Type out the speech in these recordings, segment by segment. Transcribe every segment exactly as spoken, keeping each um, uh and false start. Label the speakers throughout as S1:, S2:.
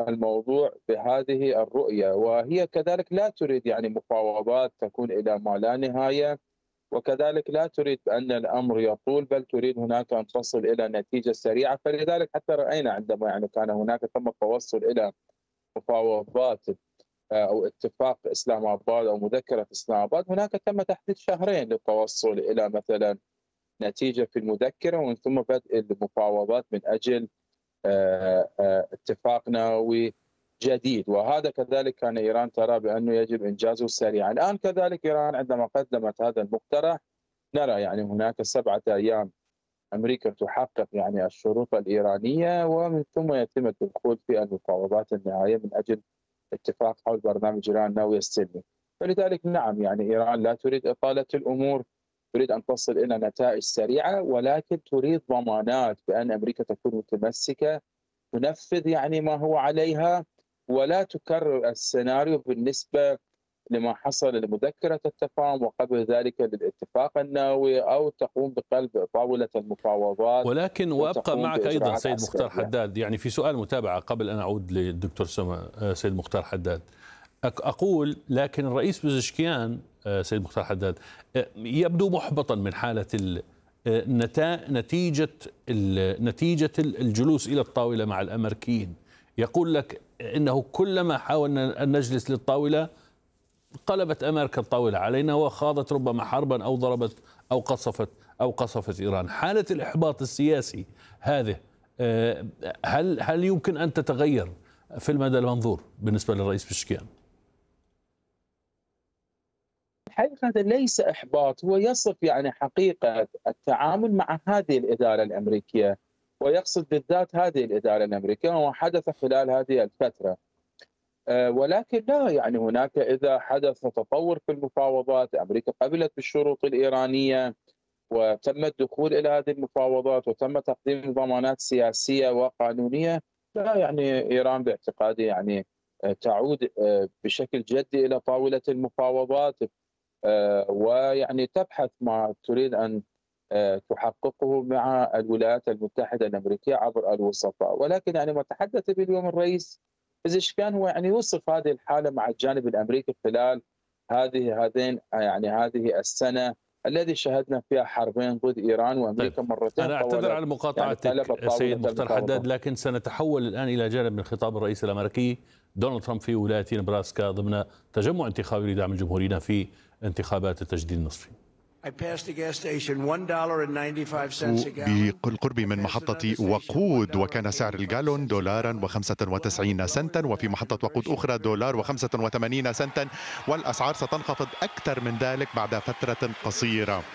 S1: الموضوع بهذه الرؤية، وهي كذلك لا تريد يعني مفاوضات تكون إلى ما لا نهاية، وكذلك لا تريد أن الأمر يطول، بل تريد هناك أن تصل إلى نتيجة سريعة. فلذلك حتى رأينا عندما يعني كان هناك ثم التوصل إلى مفاوضات آه، أو اتفاق إسلام آباد أو مذكرة إسلام آباد، هناك تم تحديد شهرين للتوصل إلى مثلا نتيجة في المذكرة، ومن ثم بدء المفاوضات من أجل آه، آه، اتفاق نووي جديد. وهذا كذلك كان إيران ترى بأنه يجب إنجازه سريعا. الآن كذلك إيران عندما قدمت هذا المقترح، نرى يعني هناك سبعة أيام أمريكا تحقق يعني الشروط الإيرانية، ومن ثم يتم الدخول في المفاوضات النهائية من أجل اتفاق حول برنامج إيران النووي السلمي. فلذلك نعم يعني إيران لا تريد إطالة الأمور، تريد أن تصل إلى نتائج سريعة، ولكن تريد ضمانات بأن أمريكا تكون متمسكة، تنفذ يعني ما هو عليها، ولا تكرر السيناريو بالنسبة لما حصل لمذكرة التفاهم وقبل ذلك للاتفاق النووي، أو تقوم بقلب طاولة المفاوضات
S2: ولكن وأبقى
S1: وتقوم
S2: معك أيضا
S1: بإجراءات
S2: سيد مختار
S1: عسكرية.
S2: حداد، يعني في سؤال متابعة قبل أن أعود للدكتور سما. سيد مختار حداد، أقول لكن الرئيس بزشكيان سيد مختار حداد يبدو محبطا من حالة نتيجة نتيجة الجلوس إلى الطاولة مع الأمريكيين. يقول لك إنه كلما حاولنا أن نجلس للطاولة قلبت أمريكا الطاولة علينا وخاضت ربما حربا أو ضربت أو قصفت أو قصفت إيران. حالة الإحباط السياسي هذه هل هل يمكن أن تتغير في المدى المنظور بالنسبة للرئيس بزشكيان؟
S1: الحقيقة هذا ليس إحباط، هو يصف يعني حقيقة التعامل مع هذه الإدارة الأمريكية، ويقصد بالذات هذه الإدارة الأمريكية وما حدث خلال هذه الفترة. ولكن لا يعني هناك إذا حدث تطور في المفاوضات، أمريكا قبلت بالشروط الإيرانية وتم الدخول إلى هذه المفاوضات وتم تقديم ضمانات سياسية وقانونية، لا يعني إيران باعتقادي يعني تعود بشكل جدي إلى طاولة المفاوضات، ويعني تبحث ما تريد أن تحققه مع الولايات المتحدة الأمريكية عبر الوسطاء. ولكن يعني ما تحدث به اليوم الرئيس بزشكيان هو يعني يوصف هذه الحالة مع الجانب الأمريكي خلال هذه هذين يعني هذه السنة الذي شهدنا فيها حربين ضد إيران، وأمريكا
S2: طيب.
S1: مرتين
S2: أنا أعتذر على مقاطعتك
S1: يعني
S2: سيد مختار حداد، لكن سنتحول الآن إلى جانب من خطاب الرئيس الأمريكي دونالد ترامب في ولاية نبراسكا ضمن تجمع انتخابي لدعم الجمهوريين في انتخابات التجديد النصفي.
S3: بالقرب من محطة وقود، وكان سعر الجالون دولارا وخمسة وتسعين سنتا، وفي محطة وقود أخرى دولار وخمسة وثمانين سنتا، والأسعار ستنخفض أكثر من ذلك بعد فترة قصيرة.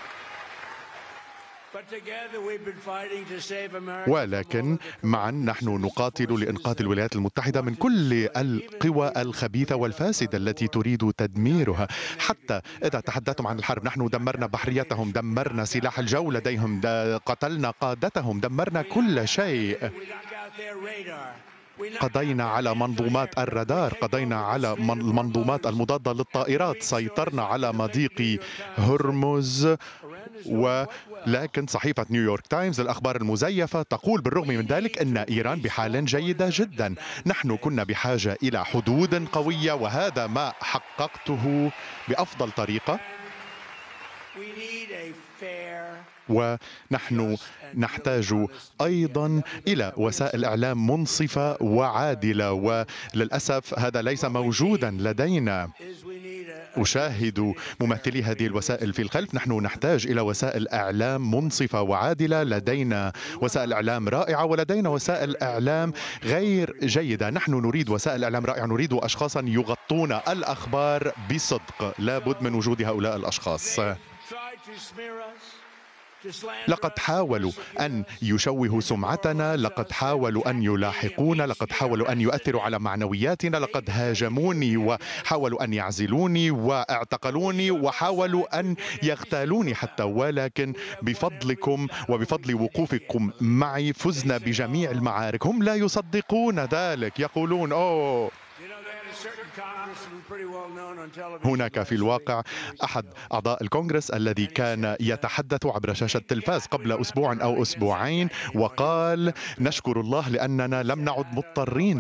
S3: ولكن معا نحن نقاتل لإنقاذ الولايات المتحدة من كل القوى الخبيثة والفاسدة التي تريد تدميرها. حتى إذا تحدثتم عن الحرب، نحن دمرنا بحريتهم، دمرنا سلاح الجو لديهم، قتلنا قادتهم، دمرنا كل شيء. قضينا على منظومات الرادار، قضينا على المنظومات المضادة للطائرات، سيطرنا على مضيق هرمز. ولكن صحيفة نيويورك تايمز الأخبار المزيفة تقول بالرغم من ذلك أن إيران بحال جيدة جدا. نحن كنا بحاجة إلى حدود قوية، وهذا ما حققته بأفضل طريقة. ونحن نحتاج أيضا إلى وسائل إعلام منصفة وعادلة، وللأسف هذا ليس موجودا لدينا. أشاهد ممثلي هذه الوسائل في الخلف. نحن نحتاج إلى وسائل إعلام منصفة وعادلة. لدينا وسائل إعلام رائعة ولدينا وسائل إعلام غير جيدة. نحن نريد وسائل إعلام رائعة، نريد أشخاصا يغطون الأخبار بصدق. لابد من وجود هؤلاء الأشخاص. لقد حاولوا أن يشوهوا سمعتنا، لقد حاولوا أن يلاحقونا، لقد حاولوا أن يؤثروا على معنوياتنا، لقد هاجموني وحاولوا أن يعزلوني واعتقلوني وحاولوا أن يغتالوني حتى. ولكن بفضلكم وبفضل وقوفكم معي فزنا بجميع المعارك. هم لا يصدقون ذلك، يقولون أوه هناك في الواقع أحد أعضاء الكونغرس الذي كان يتحدث عبر شاشة التلفاز قبل أسبوع أو أسبوعين وقال: نشكر الله لأننا لم نعد مضطرين